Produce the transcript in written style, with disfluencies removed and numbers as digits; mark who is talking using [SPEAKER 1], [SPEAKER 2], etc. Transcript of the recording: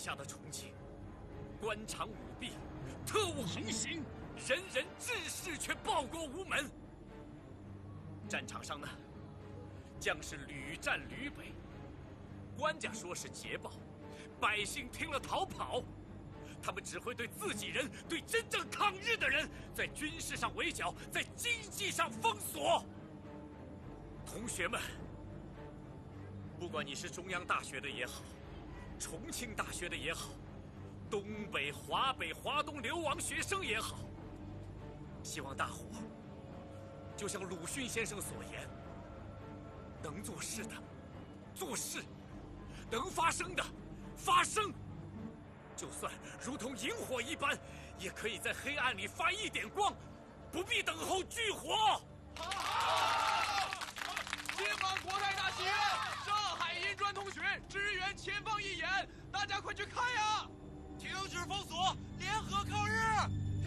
[SPEAKER 1] 下的重庆，官场舞弊，特务横行，人人志士却报国无门。战场上呢，将士屡战屡北，官家说是捷报，百姓听了逃跑。他们只会对自己人、对真正抗日的人，在军事上围剿，在经济上封锁。同学们，不管你是中央大学的也好，重庆大学的也好，东北、华北、华东流亡学生也好，希望大伙就像鲁迅先生所言，能做事的做事，能发声的发声。就算如同萤火一般，也可以在黑暗里发一点光，不必等候炬火。
[SPEAKER 2] 解放国泰大戏院，上海银专同学支援前方一演，大家快去看呀！